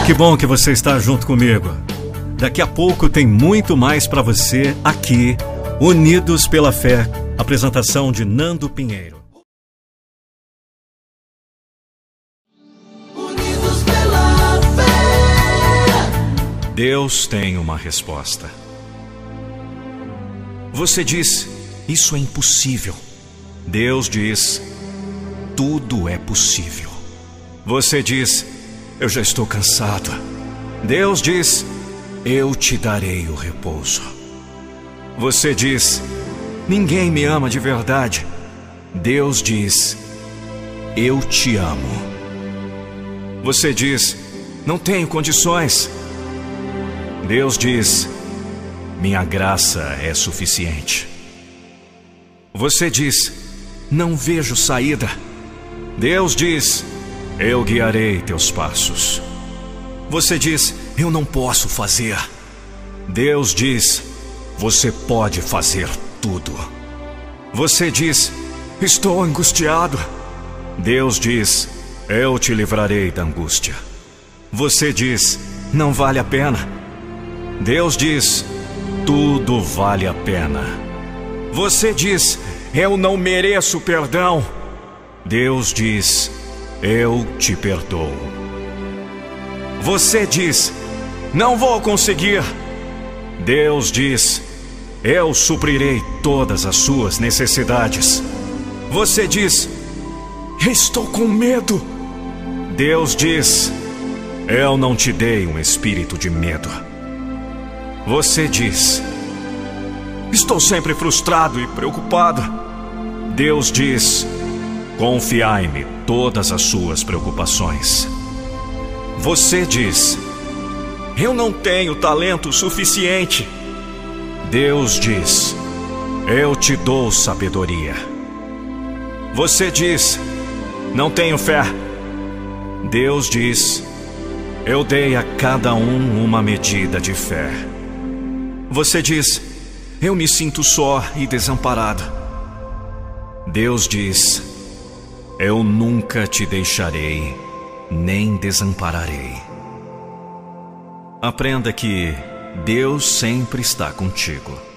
Que bom que você está junto comigo. Daqui a pouco tem muito mais para você aqui, Unidos pela Fé. Apresentação de Nando Pinheiro. Unidos pela Fé. Deus tem uma resposta. Você diz, isso é impossível. Deus diz, tudo é possível. Você diz, eu já estou cansado. Deus diz, eu te darei o repouso. Você diz, ninguém me ama de verdade. Deus diz, eu te amo. Você diz, não tenho condições. Deus diz, minha graça é suficiente. Você diz, não vejo saída. Deus diz, eu guiarei teus passos. Você diz, eu não posso fazer. Deus diz, você pode fazer tudo. Você diz, estou angustiado. Deus diz, eu te livrarei da angústia. Você diz, não vale a pena. Deus diz, tudo vale a pena. Você diz, eu não mereço perdão. Deus diz, eu te perdoo. Você diz, não vou conseguir. Deus diz, eu suprirei todas as suas necessidades. Você diz, estou com medo. Deus diz, eu não te dei um espírito de medo. Você diz, estou sempre frustrado e preocupado. Deus diz, confiai-me todas as suas preocupações. Você diz, eu não tenho talento suficiente. Deus diz, eu te dou sabedoria. Você diz, não tenho fé. Deus diz, eu dei a cada um uma medida de fé. Você diz, eu me sinto só e desamparado. Deus diz, eu nunca te deixarei, nem desampararei. Aprenda que Deus sempre está contigo.